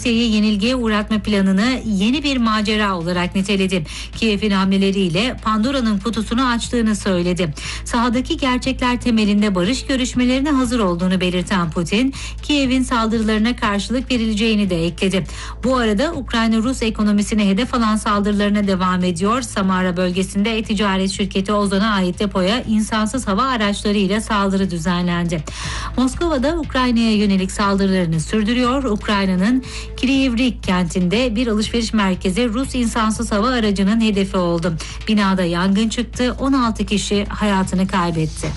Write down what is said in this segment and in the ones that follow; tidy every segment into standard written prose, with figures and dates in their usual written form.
Rusya'yı yenilgiye uğratma planını yeni bir macera olarak niteledi. Kiev'in hamleleriyle Pandora'nın kutusunu açtığını söyledi. Sahadaki gerçekler temelinde barış görüşmelerine hazır olduğunu belirten Putin, Kiev'in saldırılarına karşılık verileceğini de ekledi. Bu arada Ukrayna Rus ekonomisine hedef alan saldırılarına devam ediyor. Samara bölgesinde ticaret şirketi Ozon'a ait depoya insansız hava araçlarıyla saldırı düzenlendi. Moskova'da Ukrayna'ya yönelik saldırılarını sürdürüyor. Ukrayna'nın Kryvyi kentinde bir alışveriş merkezi Rus insansız hava aracının hedefi oldu. Binada yangın çıktı. 16 kişi hayatını kaybetti.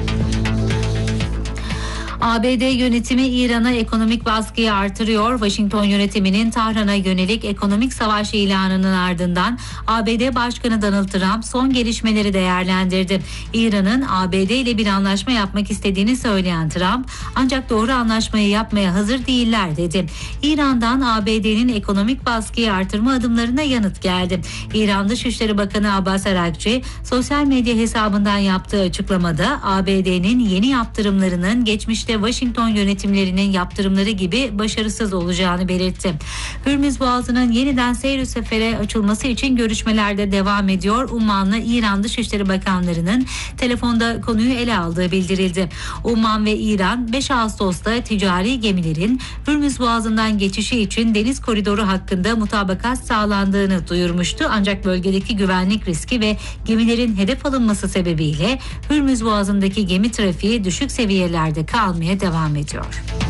ABD yönetimi İran'a ekonomik baskıyı artırıyor. Washington yönetiminin Tahran'a yönelik ekonomik savaş ilanının ardından ABD Başkanı Donald Trump son gelişmeleri değerlendirdi. İran'ın ABD ile bir anlaşma yapmak istediğini söyleyen Trump, ancak doğru anlaşmayı yapmaya hazır değiller dedi. İran'dan ABD'nin ekonomik baskıyı artırma adımlarına yanıt geldi. İran Dışişleri Bakanı Abbas Araghchi sosyal medya hesabından yaptığı açıklamada ABD'nin yeni yaptırımlarının geçmişte Washington yönetimlerinin yaptırımları gibi başarısız olacağını belirtti. Hürmüz Boğazı'nın yeniden seyir sefere açılması için görüşmelerde devam ediyor. Umman'la İran Dışişleri Bakanlarının telefonda konuyu ele aldığı bildirildi. Umman ve İran 5 Ağustos'ta ticari gemilerin Hürmüz Boğazı'ndan geçişi için deniz koridoru hakkında mutabakat sağlandığını duyurmuştu. Ancak bölgedeki güvenlik riski ve gemilerin hedef alınması sebebiyle Hürmüz Boğazı'ndaki gemi trafiği düşük seviyelerde kalmaya devam ediyor.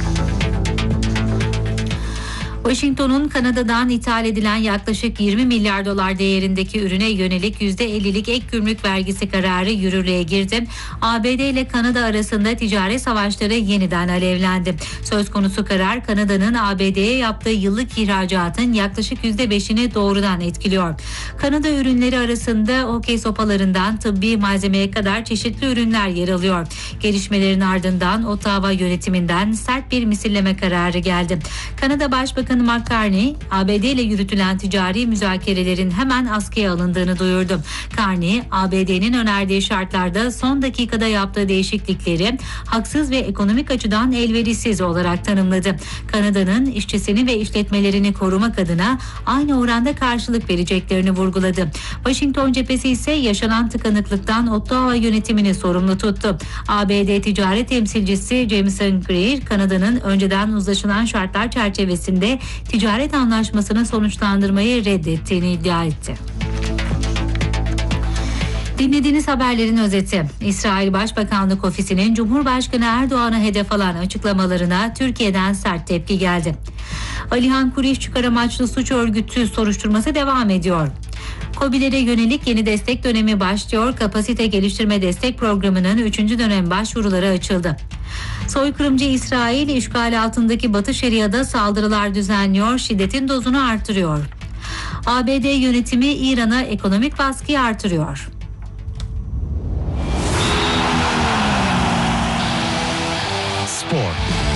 Washington'un Kanada'dan ithal edilen yaklaşık 20 milyar dolar değerindeki ürüne yönelik %50'lik ek gümrük vergisi kararı yürürlüğe girdi. ABD ile Kanada arasında ticaret savaşları yeniden alevlendi. Söz konusu karar Kanada'nın ABD'ye yaptığı yıllık ihracatın yaklaşık %5'ini doğrudan etkiliyor. Kanada ürünleri arasında hokey sopalarından tıbbi malzemeye kadar çeşitli ürünler yer alıyor. Gelişmelerin ardından Ottawa yönetiminden sert bir misilleme kararı geldi. Kanada Başbakanı Carney, ABD ile yürütülen ticari müzakerelerin hemen askıya alındığını duyurdu. Carney, ABD'nin önerdiği şartlarda son dakikada yaptığı değişiklikleri haksız ve ekonomik açıdan elverişsiz olarak tanımladı. Kanada'nın işçisini ve işletmelerini korumak adına aynı oranda karşılık vereceklerini vurguladı. Washington cephesi ise yaşanan tıkanıklıktan Ottawa yönetimini sorumlu tuttu. ABD ticaret temsilcisi Jameson Greer, Kanada'nın önceden uzlaşılan şartlar çerçevesinde ticaret anlaşmasını sonuçlandırmayı reddettiğini iddia etti. Dinlediğiniz haberlerin özeti. İsrail Başbakanlık Ofisi'nin Cumhurbaşkanı Erdoğan'a hedef alan açıklamalarına Türkiye'den sert tepki geldi. Alihan Kuriş çıkar amaçlı suç örgütü soruşturması devam ediyor. KOBİ'lere yönelik yeni destek dönemi başlıyor. Kapasite geliştirme destek programının 3. dönem başvuruları açıldı. Soykırımcı İsrail işgal altındaki Batı Şeria'da saldırılar düzenliyor, şiddetin dozunu artırıyor. ABD yönetimi İran'a ekonomik baskıyı artırıyor. Spor.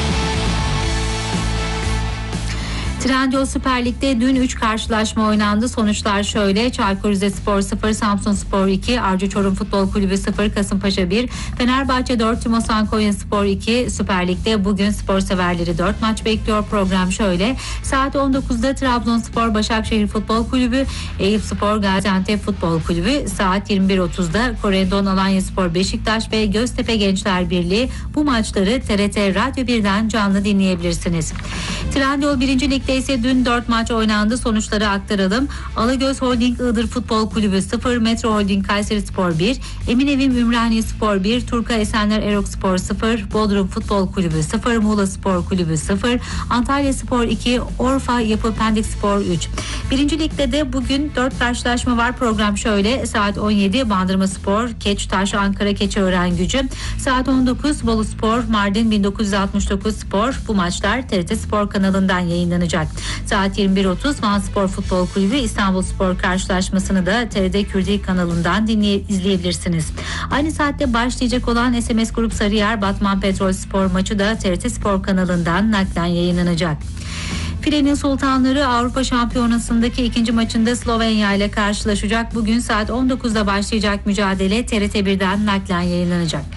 Trendyol Süper Lig'de dün 3 karşılaşma oynandı. Sonuçlar şöyle: Çaykur Rizespor 0, Samsunspor 2, Arca Çorum Futbol Kulübü 0, Kasımpaşa 1, Fenerbahçe 4, Tümosan Konyaspor 2. Süper Lig'de bugün spor severleri 4 maç bekliyor. Program şöyle: saat 19'da Trabzonspor Başakşehir Futbol Kulübü, Eyüpspor Gaziantep Futbol Kulübü, saat 21.30'da Korendon Alanyaspor Beşiktaş ve Göztepe Gençler Birliği. Bu maçları TRT Radyo 1'den canlı dinleyebilirsiniz. Trendyol 1. Lig'de ise dün 4 maç oynandı. Sonuçları aktaralım. Alagöz Holding Iğdır Futbol Kulübü 0, Metro Holding Kayserispor 1, Eminevim Ümraniye-Spor 1, Turka Esenler Erokspor 0, Bodrum Futbol Kulübü 0, Muğla Spor Kulübü 0, Antalyaspor 2, Orfa Yapı Pendikspor 3. 1. Lig'de de bugün 4 karşılaşma var. Program şöyle: saat 17 Bandırmaspor Keçtaş Ankara Keçiören Gücü, saat 19 Boluspor Mardin 1969 Spor. Bu maçlar TRT Spor kanalından yayınlanacak. Saat 21.30 Vanspor Futbol Kulübü İstanbulspor karşılaşmasını da TRT Kürdi kanalından izleyebilirsiniz. Aynı saatte başlayacak olan SMS Grup Sarıyer Batman Petrol Spor maçı da TRT Spor kanalından naklen yayınlanacak. Filenin Sultanları Avrupa Şampiyonası'ndaki ikinci maçında Slovenya ile karşılaşacak. Bugün saat 19'da başlayacak mücadele TRT 1'den naklen yayınlanacak.